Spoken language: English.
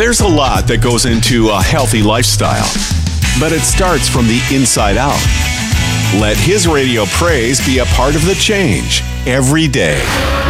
There's a lot that goes into a healthy lifestyle, but it starts from the inside out. Let his radio praise be a part of the change every day.